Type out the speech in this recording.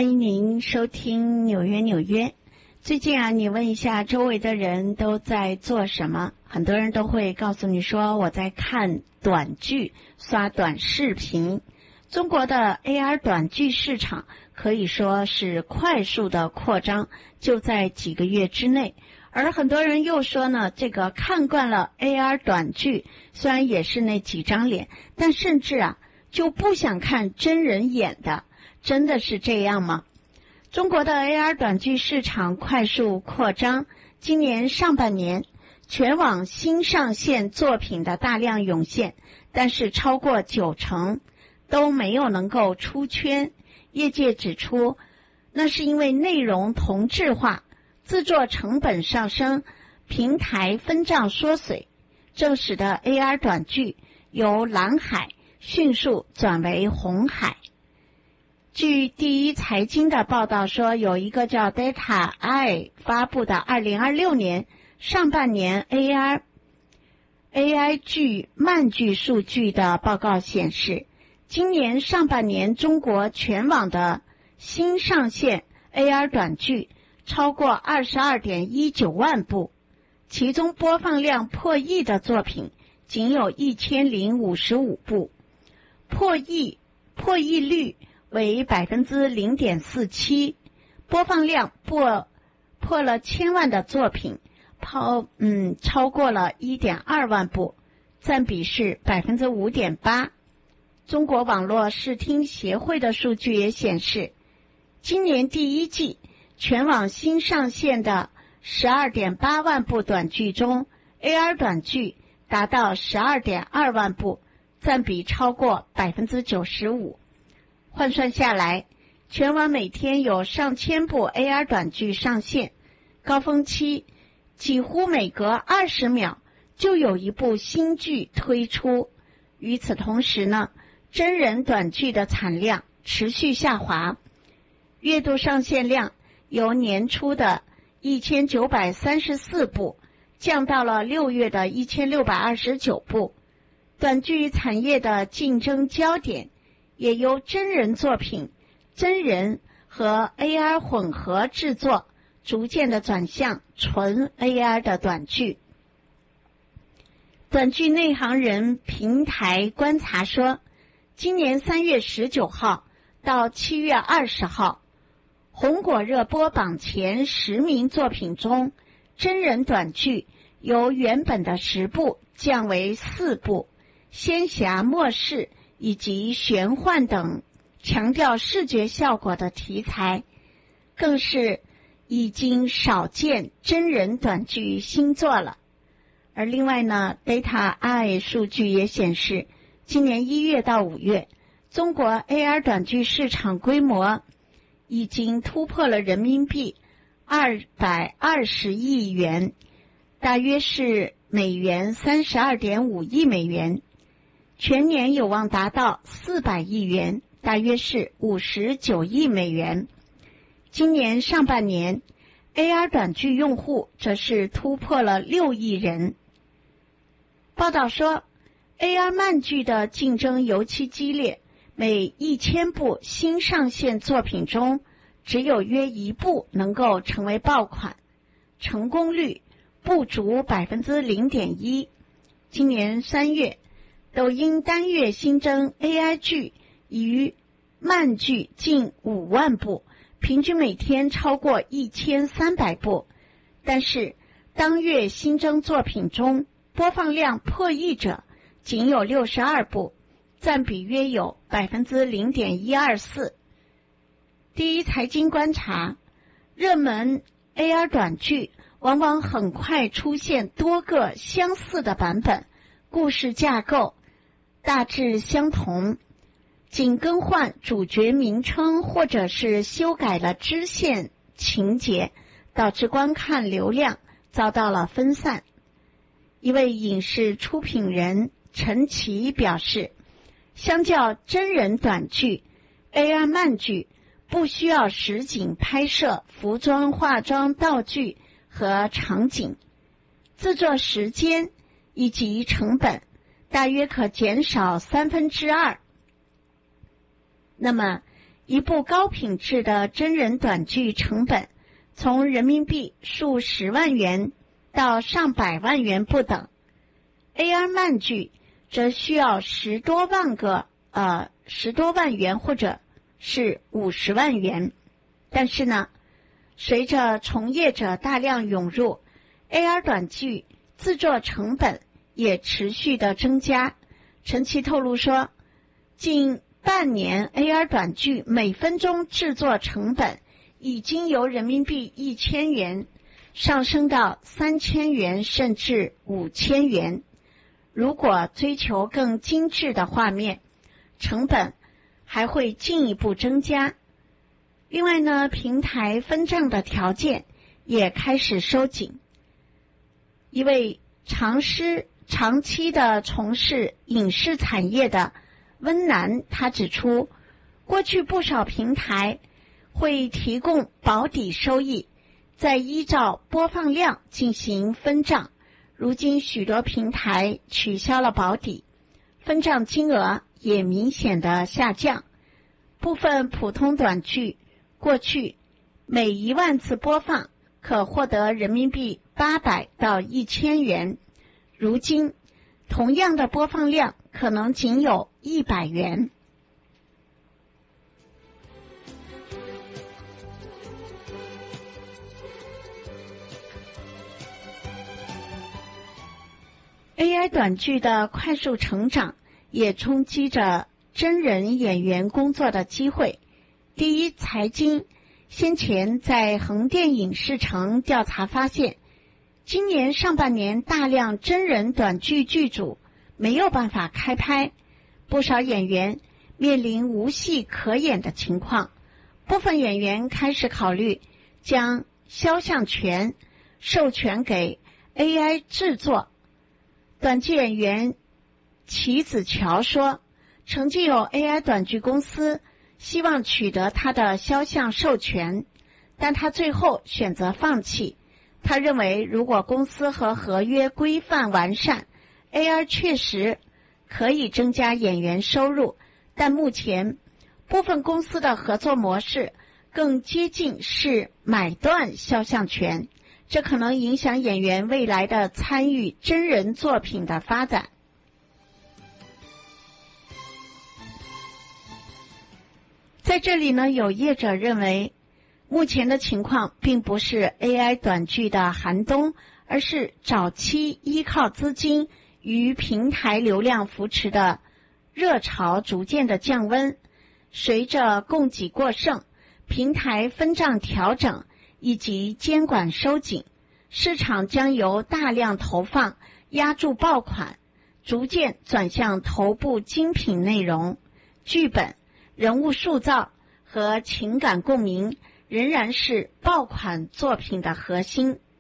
欢迎您收听纽约。最近你问一下周围的人都在做什么，很多人都会告诉你说我在看短剧，刷短视频。中国的 AR 短剧市场可以说是快速的扩张，就在几个月之内。而很多人又说呢，这个看惯了 AR 短剧，虽然也是那几张脸，但甚至就不想看真人演的。真的是这样吗？中国的 AR 短剧市场快速扩张，今年上半年全网新上线作品的大量涌现，但是超过90%都没有能够出圈。业界指出，那是因为内容同质化，制作成本上升，平台分账缩水，正使得 AR 短剧由蓝海迅速转为红海。据第一财经的报道说，有一个叫 Data Eye 发布的2026年上半年 AI 剧漫剧数据的报告显示，今年上半年中国全网的新上线 AR 短剧超过 22.19 万部，其中播放量破亿的作品仅有1055部，破亿率为 0.47%， 播放量破了1000万的作品超过了 1.2 万部，占比是 5.8%。 中国网络视听协会的数据也显示，今年第一季全网新上线的 12.8 万部短剧中， AR 短剧达到 12.2 万部，占比超过 95%。换算下来，全网每天有上千部 AR 短剧上线，高峰期几乎每隔20秒就有一部新剧推出。与此同时呢，真人短剧的产量持续下滑，月度上线量由年初的1934部降到了6月的1629部。短剧产业的竞争焦点也由真人作品、真人和 AR 混合制作，逐渐的转向纯 AR 的短剧。短剧内行人平台观察说，今年3月19号到7月20号，红果热播榜前10名作品中，真人短剧由原本的10部降为4部，仙侠末世以及玄幻等强调视觉效果的题材，更是已经少见真人短剧新作了。而另外呢， Data Eye 数据也显示，今年1月到5月，中国 AR 短剧市场规模已经突破了人民币220亿元，大约是美元 32.5 亿美元，全年有望达到400亿元，大约是59亿美元。今年上半年 AR 短剧用户则是突破了6亿人。报道说， AR 漫剧的竞争尤其激烈，每1000部新上线作品中只有约1部能够成为爆款，成功率不足 0.1%。 今年3月，抖音单月新增 AI 剧与漫剧近5万部，平均每天超过1300部，但是当月新增作品中播放量破亿者仅有62部，占比约有 0.124%。 第一财经观察，热门 AR 短剧往往很快出现多个相似的版本，故事架构大致相同，仅更换主角名称或者是修改了支线情节，导致观看流量遭到了分散。一位影视出品人陈奇表示，相较真人短剧， AR 漫剧不需要实景拍摄服装、化妆、道具和场景，制作时间以及成本大约可减少2/3。那么一部高品质的真人短剧成本从人民币数十万元到上百万元不等。AR 漫剧则需要十多万元或者是50万元。但是呢，随着从业者大量涌入， AR 短剧制作成本也持续的增加。陈其透露说，近半年 AR 短剧每分钟制作成本已经由人民币1000元上升到3000元甚至5000元。如果追求更精致的画面，成本还会进一步增加。另外呢，平台分账的条件也开始收紧。一位长期的从事影视产业的温楠，他指出，过去不少平台会提供保底收益，再依照播放量进行分账。如今许多平台取消了保底，分账金额也明显的下降。部分普通短剧过去每1万次播放可获得人民币800到1000元，如今同样的播放量可能仅有100元。AI 短剧的快速成长也冲击着真人演员工作的机会。第一财经先前在横店影视城调查发现，今年上半年大量真人短剧剧组没有办法开拍，不少演员面临无戏可演的情况。部分演员开始考虑将肖像权授权给 AI 制作。短剧演员齐子乔说，曾经有 AI 短剧公司希望取得他的肖像授权，但他最后选择放弃。他认为，如果公司和合约规范完善， AR 确实可以增加演员收入，但目前部分公司的合作模式更接近是买断肖像权，这可能影响演员未来的参与真人作品的发展。在这里呢，有业者认为，目前的情况并不是 AI 短剧的寒冬，而是早期依靠资金与平台流量扶持的热潮逐渐的降温。随着供给过剩、平台分账调整以及监管收紧，市场将由大量投放压住爆款，逐渐转向头部精品内容。剧本、人物塑造和情感共鸣仍然是爆款作品的核心。